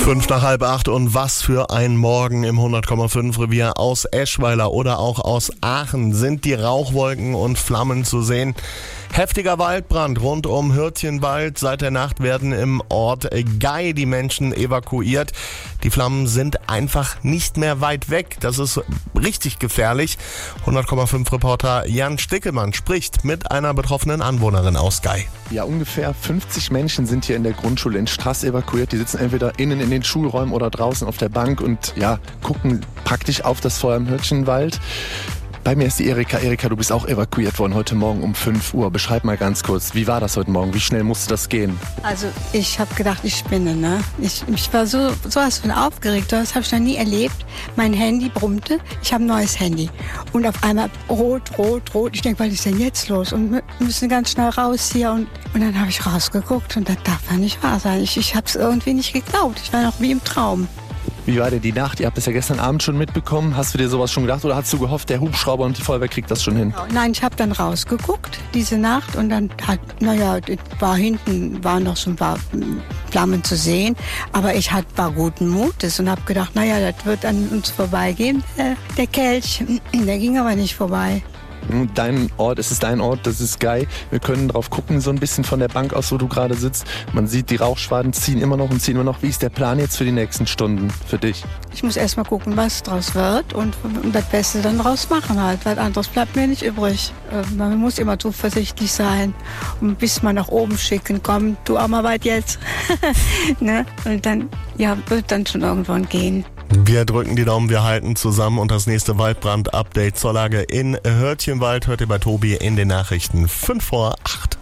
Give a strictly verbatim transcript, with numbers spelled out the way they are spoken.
Fünf nach halb acht und was für ein Morgen im hundert Komma fünf Revier. Aus Eschweiler oder auch aus Aachen sind die Rauchwolken und Flammen zu sehen. Heftiger Waldbrand rund um Hürtchenwald. Seit der Nacht werden im Ort Gei die Menschen evakuiert. Die Flammen sind einfach nicht mehr weit weg. Das ist richtig gefährlich. hundert Komma fünf Reporter Jan Stickelmann spricht mit einer betroffenen Anwohnerin aus Gei. Ja, ungefähr fünfzig Menschen sind hier in der Grundschule in Straß evakuiert. Die sitzen entweder innen in den Schulräumen oder draußen auf der Bank und ja, gucken praktisch auf das Feuer im Hürtchenwald. Bei mir ist die Erika. Erika, du bist auch evakuiert worden heute Morgen um fünf Uhr. Beschreib mal ganz kurz, wie war das heute Morgen? Wie schnell musste das gehen? Also ich habe gedacht, ich spinne, ne? Ich, ich war so sowas von aufgeregt, das habe ich noch nie erlebt. Mein Handy brummte, ich habe ein neues Handy. Und auf einmal rot, rot, rot. Ich denke, was ist denn jetzt los? Und wir müssen ganz schnell raus hier. Und, und dann habe ich rausgeguckt und das darf ja nicht wahr sein. Ich, ich habe es irgendwie nicht geglaubt. Ich war noch wie im Traum. Wie war denn die Nacht? Ihr habt das ja gestern Abend schon mitbekommen. Hast du dir sowas schon gedacht oder hast du gehofft, der Hubschrauber und die Feuerwehr kriegt das schon hin? Nein, ich habe dann rausgeguckt diese Nacht und dann hat, naja, war hinten waren noch so ein paar Flammen zu sehen, aber ich hat, war guten Mutes und habe gedacht, naja, das wird an uns vorbeigehen, der, der Kelch. Der ging aber nicht vorbei. Dein Ort, es ist dein Ort, das ist Gei. Wir können drauf gucken, so ein bisschen von der Bank aus, wo du gerade sitzt. Man sieht, die Rauchschwaden ziehen immer noch und ziehen immer noch. Wie ist der Plan jetzt für die nächsten Stunden für dich? Ich muss erst mal gucken, was draus wird und, und das Beste dann draus machen halt, weil anderes bleibt mir nicht übrig. Man muss immer zuversichtlich sein und bis man nach oben schicken, komm, du Arbeit jetzt. Ne? Und dann, ja, wird dann schon irgendwann gehen. Wir drücken die Daumen, wir halten zusammen und das nächste Waldbrand-Update zur Lage in Hürtchenwald hört ihr bei Tobi in den Nachrichten fünf vor acht.